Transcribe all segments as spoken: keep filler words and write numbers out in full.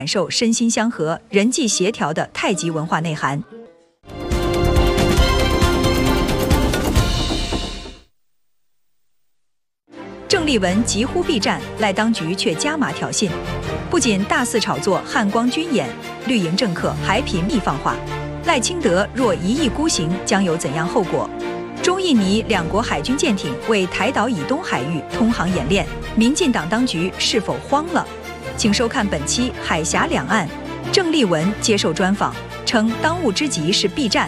感受身心相合、人际协调的太极文化内涵。郑丽文疾呼避战，赖当局却加码挑衅，不仅大肆炒作汉光军演，绿营政客还频密放话，赖清德若一意孤行，将有怎样后果？中印尼两国海军舰艇为台岛以东海域通航演练，民进党当局是否慌了？请收看本期《海峡两岸》，郑丽文接受专访，称当务之急是避战。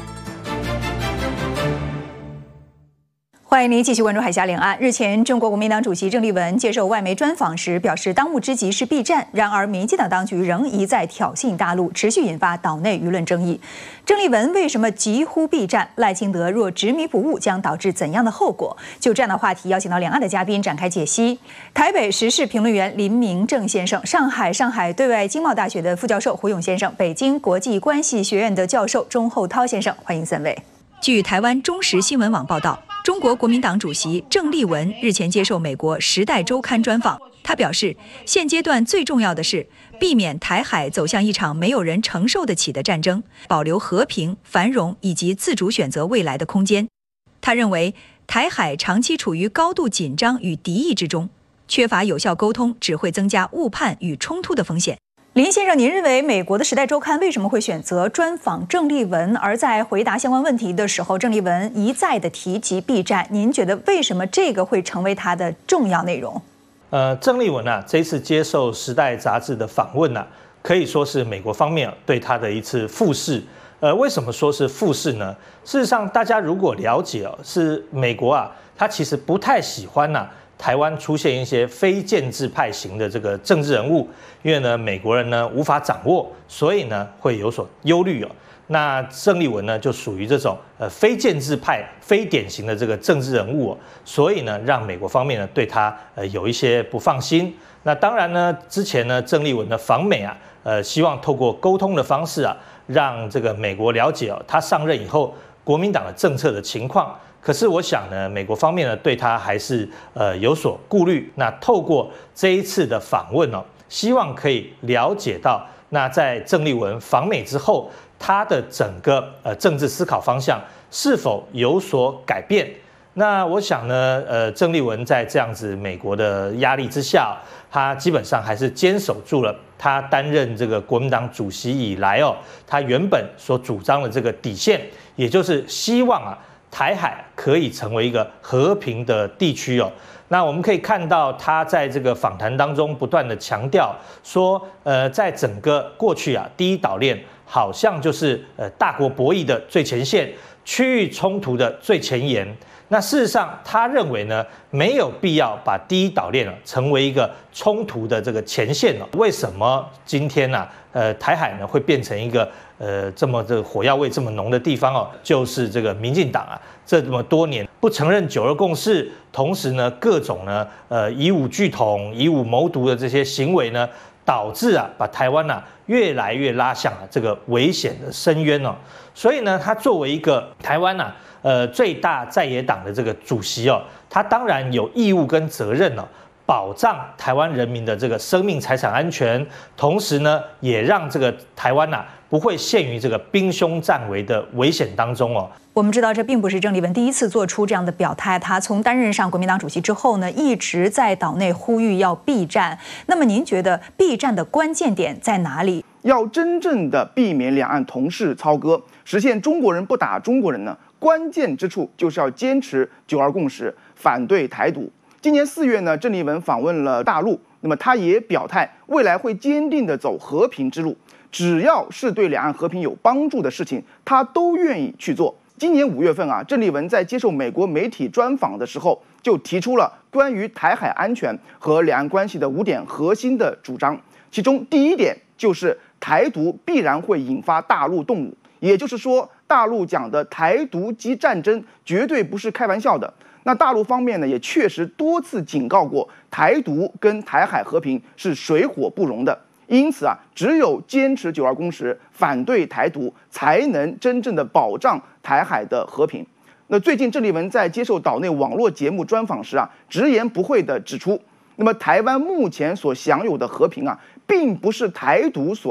欢迎您继续关注《海峡两岸》。日前，中国国民党主席郑丽文接受外媒专访时表示，当务之急是避战。然而，民进党当局仍一再挑衅大陆，持续引发岛内舆论争议。郑丽文为什么疾呼避战？赖清德若执迷不悟，将导致怎样的后果？就这样的话题，邀请到两岸的嘉宾展开解析。台北时事评论员林明正先生，上海上海对外经贸大学的副教授胡勇先生，北京国际关系学院的教授钟厚涛先生，欢迎三位。据台湾中时新闻网报道，中国国民党主席郑丽文日前接受美国《时代周刊》专访，他表示，现阶段最重要的是避免台海走向一场没有人承受得起的战争，保留和平、繁荣以及自主选择未来的空间。他认为，台海长期处于高度紧张与敌意之中，缺乏有效沟通，只会增加误判与冲突的风险。林先生，您认为美国的《时代周刊》为什么会选择专访郑丽文？而在回答相关问题的时候，郑丽文一再的提及避战，您觉得为什么这个会成为他的重要内容？ 呃，郑丽文啊，这一次接受《时代》杂志的访问啊，可以说是美国方面对他的一次复试。呃，为什么说是复试呢？事实上，大家如果了解哦，是美国啊，他其实不太喜欢呐、啊。台湾出现一些非建制派型的这个政治人物，因为呢美国人呢无法掌握，所以呢会有所忧虑哦。那郑丽文呢就属于这种呃非建制派、非典型的这个政治人物哦，所以呢让美国方面呢对他呃有一些不放心。那当然呢，之前呢郑丽文的访美啊，呃希望透过沟通的方式啊，让这个美国了解哦，他上任以后国民党的政策的情况。可是我想呢，美国方面呢对他还是呃有所顾虑。那透过这一次的访问哦，希望可以了解到，那在郑丽文访美之后，他的整个呃政治思考方向是否有所改变？那我想呢，呃，郑丽文在这样子美国的压力之下，他基本上还是坚守住了他担任这个国民党主席以来哦，他原本所主张的这个底线，也就是希望啊。台海可以成为一个和平的地区哦。那我们可以看到，他在这个访谈当中不断的强调说，呃，在整个过去啊，第一岛链好像就是呃大国博弈的最前线，区域冲突的最前沿。那事实上，他认为呢，没有必要把第一岛链啊成为一个冲突的这个前线哦。为什么今天呢、啊，呃，台海呢会变成一个呃这么这个火药味这么浓的地方哦？就是这个民进党啊，这么多年不承认九二共识，同时呢，各种呢呃以武拒统、以武谋独的这些行为呢，导致啊把台湾啊越来越拉向啊这个危险的深渊哦。所以呢，他作为一个台湾啊。呃，最大在野党的这个主席哦，他当然有义务跟责任哦，保障台湾人民的这个生命财产安全，同时呢，也让这个台湾呐、啊、不会陷于这个兵凶战危的危险当中哦。 我们知道，这并不是郑丽文第一次做出这样的表态。他从担任上国民党主席之后呢，一直在岛内呼吁要避战。那么，您觉得避战的关键点在哪里？ 要真正的避免两岸同室操戈，实现中国人不打中国人呢？关键之处就是要坚持九二共识，反对台独。今年四月呢，郑丽文访问了大陆，那么他也表态，未来会坚定地走和平之路，只要是对两岸和平有帮助的事情，他都愿意去做。今年五月份啊，郑丽文在接受美国媒体专访的时候，就提出了关于台海安全和两岸关系的五点核心的主张，其中第一点就是台独必然会引发大陆动武。也就是说，大陆讲的台独及战争绝对不是开玩笑的。那大陆方面呢，也确实多次警告过，台独跟台海和平是水火不容的。因此啊，只有坚持九二共识，反对台独，才能真正的保障台海的和平。那最近郑丽文在接受岛内网络节目专访时啊，直言不讳地指出，那么台湾目前所享有的和平啊，并不是台独所